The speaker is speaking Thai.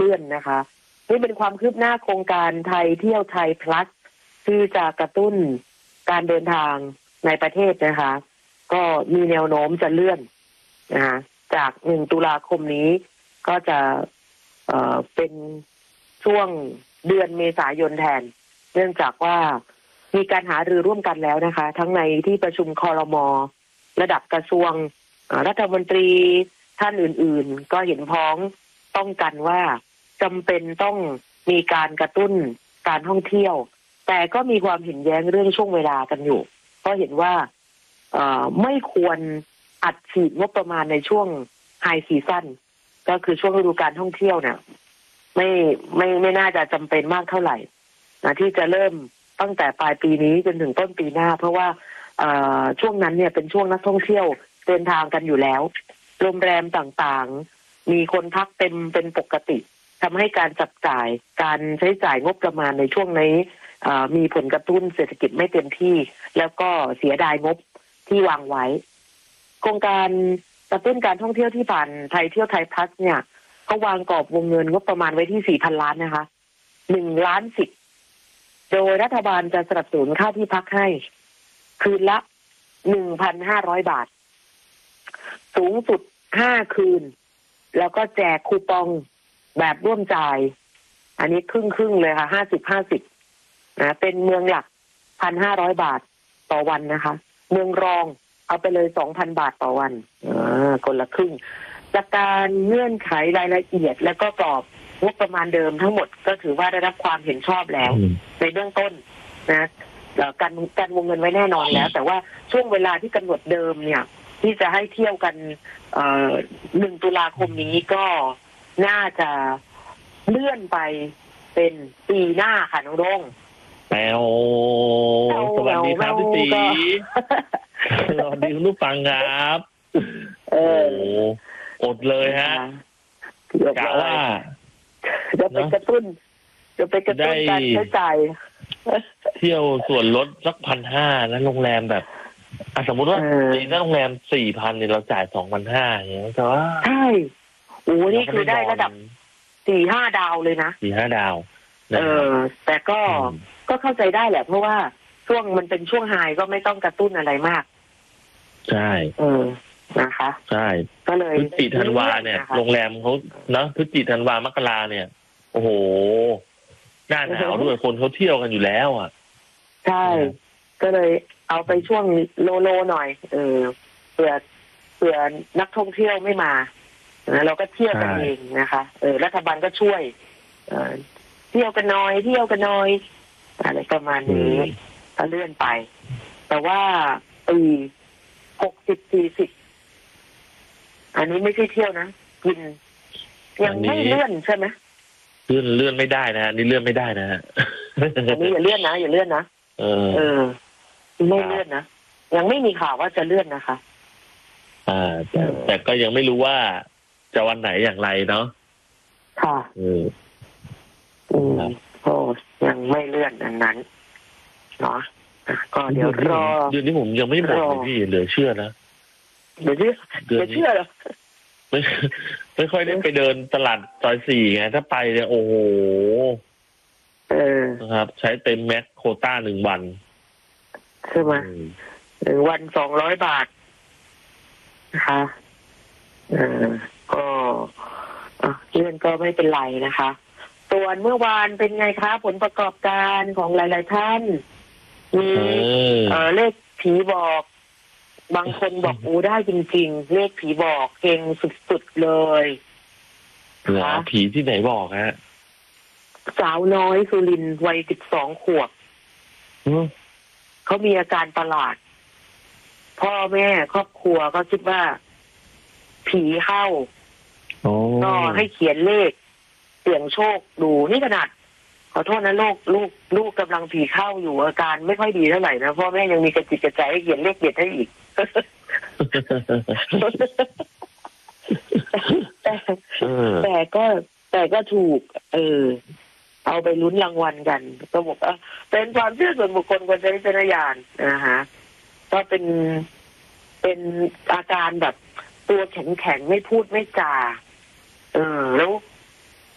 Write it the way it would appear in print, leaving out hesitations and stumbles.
ลื่อนนะคะนี่เป็นความคืบหน้าโครงการไทยเที่ยวไทย plus ที่จะกระตุ้นการเดินทางในประเทศนะคะก็มีแนวโน้มจะเลื่อนนะคะจาก1 ตุลาคมนี้ก็จะเป็นช่วงเดือนเมษายนแทนเนื่องจากว่ามีการหารือร่วมกันแล้วนะคะทั้งในที่ประชุมครม.ระดับกระทรวงรัฐมนตรีท่านอื่นๆก็เห็นพ้องต้องกันว่าจำเป็นต้องมีการกระตุ้นการท่องเที่ยวแต่ก็มีความเห็นแย้งเรื่องช่วงเวลากันอยู่เพราะเห็นว่าไม่ควรอัดฉีดงบประมาณในช่วงไฮซีซั่นก็คือช่วงฤดูการท่องเที่ยวเนี่ยไม่น่าจะจำเป็นมากเท่าไหร่นะที่จะเริ่มตั้งแต่ปลายปีนี้จนถึงต้นปีหน้าเพราะว่าช่วงนั้นเนี่ยเป็นช่วงนักท่องเที่ยวเดินทางกันอยู่แล้วโรงแรมต่างๆมีคนพักเต็มเป็นปกติทำให้การจับจ่ายการใช้จ่ายงบประมาณในช่วงนี้มีผลกระตุ้นเศรษฐกิจไม่เต็มที่แล้วก็เสียดายงบที่วางไว้โครงการกระตุ้นการท่องเที่ยวที่ผ่านไทยเที่ยวไทยพลัสเนี่ยก็วางกรอบวงเงินงบประมาณไว้ที่ 4,000 ล้านนะคะ1,010,000,000โดยรัฐบาลจะสนับสนุนค่าที่พักให้คืนละ 1,500 บาทสูงสุด5 คืนแล้วก็แจกคูปองแบบร่วมจ่ายอันนี้ครึ่งเลยค่ะ50-50นะเป็นเมืองหลัก 1,500 บาทต่อวันนะคะเมืองรองเอาไปเลย 2,000 บาทต่อวันคนละครึ่งจากการเงื่อนไขรายละเอียดและก็กรอบงบประมาณเดิมทั้งหมดก็ถือว่าได้รับความเห็นชอบแล้วในเบื้องต้นนะการวงเงินไว้แน่นอนแล้วแต่ว่าช่วงเวลาที่กำหนดเดิมเนี่ยที่จะให้เที่ยวกัน1 ตุลาคมนี้ก็น่าจะเลื่อนไปเป็นปีหน้าค่ะน้องรงแมวสวัสดีครับพี่ตีสวัสดีคุณผู้ฟังครับอดเลยฮะกะว่าจะไปกระตุ้นการใช้จ่ายเที่ยวส่วนลดสัก 1,500 นะโรงแรมแบบสมมติว่าถ้าโรงแรม 4,000 เนี่ยเราจ่าย 2,500 อย่างเงี้ยแต่ว่าใช่โอ้นี่คือได้ระดับ 4-5 ดาวเลยนะ 4-5 ดาวแต่ก็เข้าใจได้แหละเพราะว่าช่วงมันเป็นช่วงไฮก็ไม่ต้องกระตุ้นอะไรมากใช่นะคะใช่ก็เลยพฤศจิกายนธันวาเนี่ยโรงแรมเขานะพฤศจิกายนธันวามกราเนี่ยโอ้โหหน้าหนาวด้วยคนเขาเที่ยวกันอยู่แล้วอ่ะใช่ก็เลยเอาไปช่วงโลหน่อยเผื่อนักท่องเที่ยวไม่มาเราก็เที่ยวกันเองนะคะรัฐบาลก็ช่วยเที่ยวกันน้อยอะไรประมาณนี้ก็เลื่อนไปแต่ว่าปี60-40อันนี้ไม่ใช่เที่ยวนะกินยังไม่เลื่อนใช่ไหมเลื่อนไม่ได้นะนี่เลื่อนไม่ได้นะอันนี้อย่าเลื่อนนะไม่เลื่อนนะยังไม่มีข่าวว่าจะเลื่อนนะคะแต่ก็ยังไม่รู้ว่าจะวันไหนอย่างไรเนาะค่ะยังไม่เลื่อนอันนั้นเนาะก็เดี๋ยวรอเดือนนี้ผมยังไม่หมดเลยพี่เหลือเชื่อนะเดี๋ยวเชื่อเหรอไม่ค่อยได้ไปเดินตลาดซอย4ไงถ้าไปเนี่ยโอ้โหนะครับใช้เต็มแม็กโควต้า1 วันใช่ไหม1 วัน200 บาทนะคะก็เลื่อนก็ไม่เป็นไรนะคะส่วนเมื่อวานเป็นไงคะผลประกอบการของหลายๆท่านมีเลขผีบอกบางคนบอกได้จริงๆเลขผีบอกเก่งสุดๆเลยเหรอผีที่ไหนบอกฮะสาวน้อยสุรินทร์วัย12 ขวบเขามีอาการประหลาดพ่อแม่ครอบครัวก็คิดว่าผีเข้าก็ให้เขียนเลขเสี่ยงโชคดูนี่ขนาดขอโทษนะลูกกำลังผีเข้าอยู่อาการไม่ค่อยดีเท่าไหร่นะพ่อแม่ยังมีกระจิตกระใจให้เขียนเลขเด็ดให้อีกแต่ก็ถูกเอาไปลุ้นรางวัลกันก็บอกว่าเป็นความเชื่อส่วนบุคคลควรใช้วิจารณญาณนะคะก็เป็นอาการแบบตัวแข็งไม่พูดไม่จาแล้ว